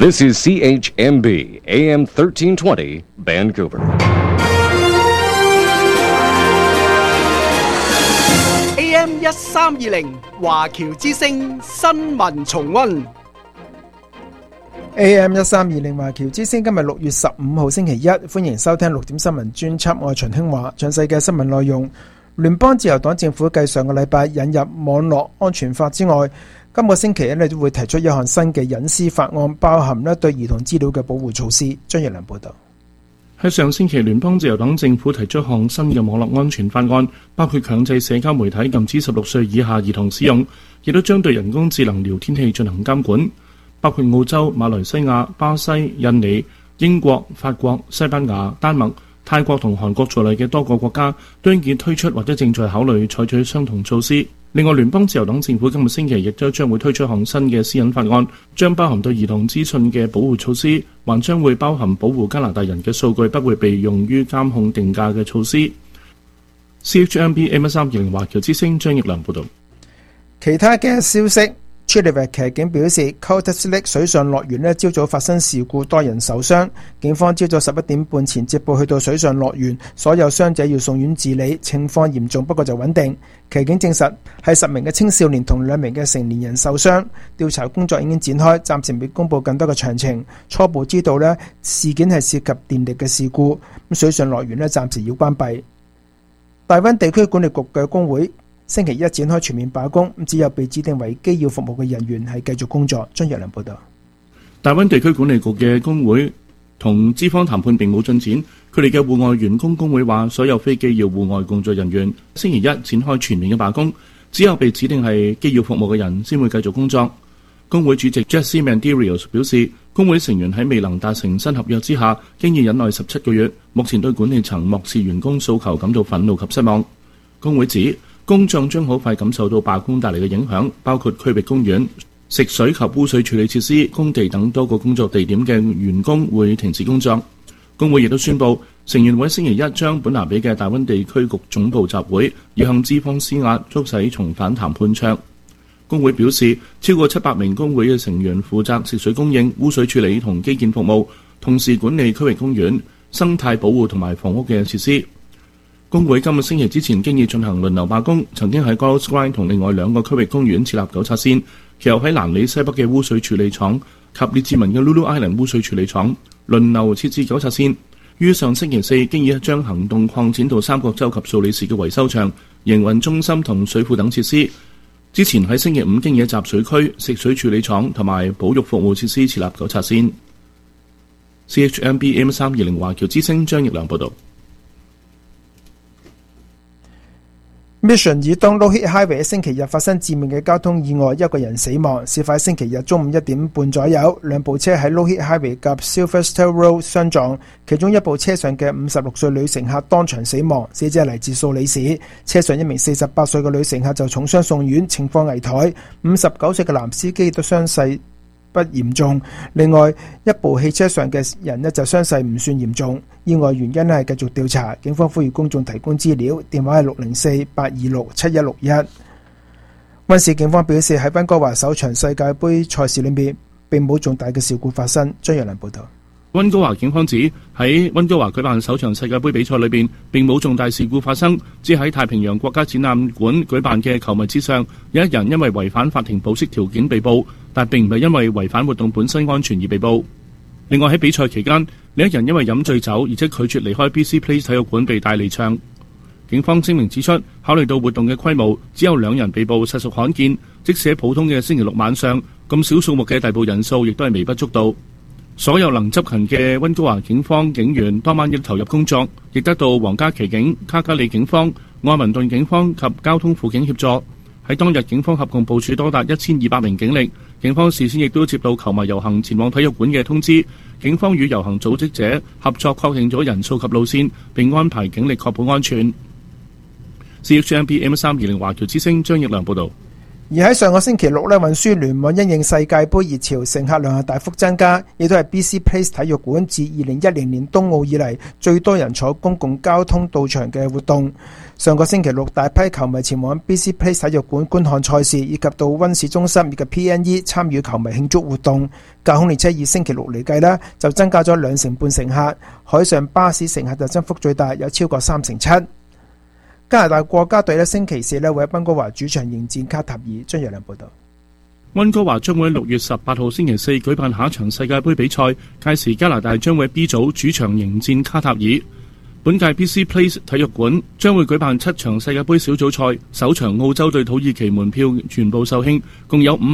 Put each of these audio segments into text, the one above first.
This is CHMB AM 1320 Vancouver. AM 1320華僑之聲新聞重溫。 AM 1320華僑之聲今日6月15號星期一，歡迎收聽6點新聞專輯，我係秦興華。詳細嘅新聞內容，聯邦自由黨政府繼上個禮拜引入網絡安全法之外，今個星期咧都會提出一項新嘅隱私法案，包含咧對兒童資料嘅保護措施。張奕良報道。 喺上星期，聯邦自由黨政府提出一項新嘅網絡安全法案，包括強制社交媒體禁止16歲以下兒童使用，亦都將對人工智能聊天器進行監管。包括澳洲、馬來西亞、巴西、印尼、英國、法國、西班牙、丹麥、泰國同韓國在內嘅多個國家都已經推出或者正在考慮採取相同措施。另外，聯邦自由黨政府今個星期亦都將會推出一項新嘅私隱法案，將包含對兒童資訊嘅保護措施，還將會包含保護加拿大人嘅數據不會被用於監控定價嘅措施。CHMB AM1320華僑之聲張奕良報導。 其他嘅消息。Chilliwack 騎警表示 Cultus Lake 水上樂園朝早發生事故，多人受傷。警方朝早11點半前接報去到水上樂園，所有傷者要送院治理，情況嚴重不過就穩定。騎警證實係10名嘅青少年同2名嘅成年人受傷，調查工作已經展開，暫時未公布更多嘅詳情。初步知道事件係涉及電力嘅事故，水上樂園暫時要關閉。大溫地區管理局嘅工會星期一展開全面罷工，只有被指定為機要服務嘅人員係繼續工作。張若良報道。 大溫地區管理局嘅工會同資方談判並冇進展，佢哋嘅戶外員工工會話，所有非機要戶外工作人員星期一展開全面嘅罷工，只有被指定係機要服務嘅人先會繼續工作。工會主席 Jesse Manderios 表示，工會成員喺未能達成新合約之下，經已忍耐17個月，目前對管理層漠視員工訴求感到憤怒及失望。工會指工眾將好快感受到罷工帶嚟嘅影響，包括區域公園、食水及污水處理設施、工地等多個工作地點嘅員工會停止工作。工會亦都宣布，成員會星期一將本拿比嘅大溫地區局總部集會，以向資方施壓，促使重返談判桌。工會表示，超過700名工會嘅成員負責食水供應、污水處理同基建服務，同時管理區域公園、生態保護同埋房屋嘅設施。工會今個星期之前經已進行輪流罷工，曾經喺 Gallows Grant 同另外2個區域公園設立糾察線，其後喺蘭里西北嘅污水處理廠及列治文嘅 Lulu Island 污水處理廠輪流設置糾察線。於上星期四經已將行動擴展到三角洲及蘇里士嘅維修場、營運中心同水庫等設施。之前喺星期五經已集水區、食水處理廠同埋保育服務設施設立糾察線。CHMB AM320華僑之聲張奕良報導。 Mission 以東 Lougheed Highway 星期日發生致命嘅交通意外，1個人死亡。事發星期日中午1點半左右，2部車喺 Lougheed Highway 及 Silverstone Road 相撞，其中1部車上嘅56歲女乘客當場死亡，死者嚟自蘇里士。車上1名48歲嘅女乘客就重傷送院，情況危殆。59歲嘅男司機都傷勢不嚴重，另外1部汽車上嘅人就傷勢唔算嚴重。意外原因係繼續調查，警方呼籲公眾提供資料，電話係604-826-7161。溫市警方表示，喺溫哥華首場世界盃賽事裏面並冇重大嘅事故發生。張若良報道。 溫哥華警方指喺溫哥華舉辦首場世界盃比賽裏邊並冇重大事故發生，只喺太平洋國家展覽館舉辦嘅球迷之上有1人因為違反法庭保釋條件被捕，但並唔係因為違反活動本身安全而被捕。另外喺比賽期間，另1人因為飲醉酒而且拒絕離開 BC Place 體育館被帶離場。警方聲明指出，考慮到活動嘅規模，只有2人被捕實屬罕見，即使喺普通嘅星期六晚上，咁少數目嘅逮捕人數亦都係微不足道。所有能執勤嘅溫哥華警方警員當晚亦投入工作，亦得到皇家騎警、卡加利警方、愛民頓警方及交通輔警協助。喺當日，警方合共部署多達1200名警力。警方事先亦都接到球迷遊行前往體育館嘅通知，警方與遊行組織者合作確定咗人數及路線，並安排警力確保安全。CHMB AM320華僑之聲張奕良報導。 而喺上個星期六咧，運輸聯網因應世界盃熱潮，乘客量係大幅增加，亦都係 BC Place 體育館自2010年東奧以嚟最多人坐公共交通到場嘅活動。上個星期六，大批球迷前往 BC Place 體育館觀看賽事，以及到溫市中心以及 PNE 參與球迷慶祝活動。架空列車以星期六嚟計咧，就增加咗2.5成乘客，海上巴士乘客就增幅最大，有超過3.7%。加拿大國家隊咧星期四咧會喺溫哥華主場迎戰卡塔爾。張若亮報道。 溫哥華將會喺6月18號星期四舉辦下一場世界盃比賽，屆時加拿大將會喺 B 組主場迎戰卡塔爾。本屆 BC Place 體育館將會舉辦7場世界盃小組賽，首場澳洲對土耳其門票全部售罄，共有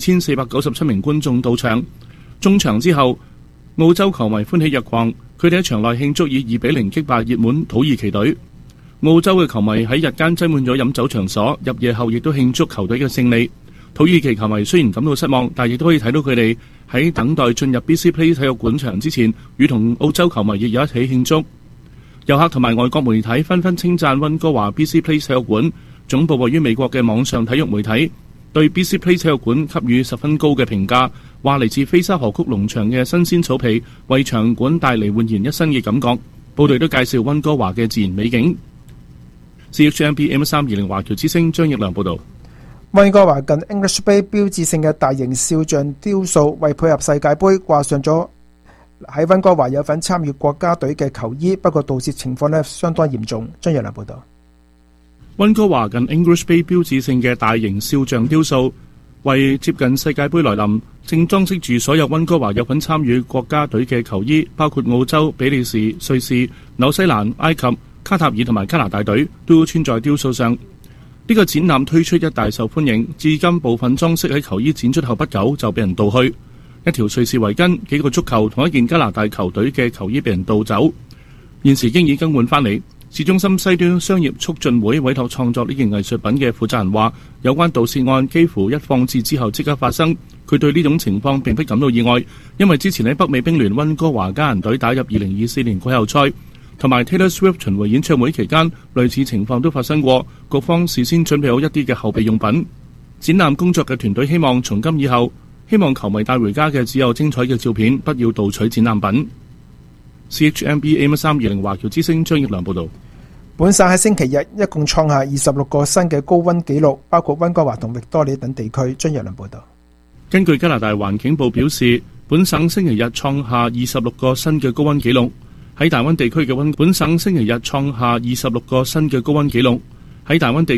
52,497名觀眾到場。中場之後，澳洲球迷歡喜若狂，佢哋喺場內慶祝以2-0擊敗熱門土耳其隊。澳洲嘅球迷喺日間擠滿咗飲酒場所，入夜後亦都慶祝球隊嘅勝利。土耳其球迷雖然感到失望，但亦都可以睇到佢哋喺等待進入 BC Place 體育館場之前，與同澳洲球迷亦有一起慶祝。遊客同埋外國媒體紛紛稱讚溫哥華 BC Place 體育館，總部位於美國嘅網上體育媒體對 BC Place 體育館給予十分高嘅評價，話嚟自菲沙河谷農場嘅新鮮草皮為場館帶嚟煥然一新嘅感覺。報道都介紹溫哥華嘅自然美景。CHMB M320 華僑之聲張奕良報道。 溫哥華近 English Bay 標誌性嘅大型肖像雕塑，為配合世界盃掛上咗喺溫哥華有份參與國家隊嘅球衣，不過盜竊情況呢相當嚴重。張若良報道。 溫哥華近 English Bay 標誌性嘅大型肖像雕塑，為接近世界盃來臨，正裝飾住所有溫哥華有份參與國家隊嘅球衣，包括澳洲、比利時、瑞士、紐西蘭、埃及、卡塔爾同埋加拿大隊都穿在雕塑上。呢個展覽推出一大受歡迎，至今部分裝飾喺球衣展出後不久就被人盜去。一條瑞士圍巾、幾個足球同一件加拿大球隊嘅球衣被人盜走，現時經已更換翻嚟。市中心西端商業促進會委託創作呢件藝術品嘅負責人話，有關盜竊案幾乎一放置之後即刻發生。佢對呢種情況並不感到意外，因為之前喺北美冰聯溫哥華家人隊打入2024年季後賽同埋 Taylor Swift 巡迴演唱會期間，類似情況都發生過。各方事先準備好一啲嘅後備用品。展覽工作嘅團隊希望從今以後，希望球迷帶回家嘅只有精彩嘅照片，不要盜取展覽品。CHMB M320 華僑之聲張奕良報道。 本省喺星期日一共創下26個新嘅高溫紀錄，包括溫哥華同域多利等地區。張奕良報道。 根據加拿大環境部表示，本省星期日創下26個新嘅高溫紀錄。喺大溫地區嘅本省星期日創下26個新嘅高溫紀錄。喺大溫地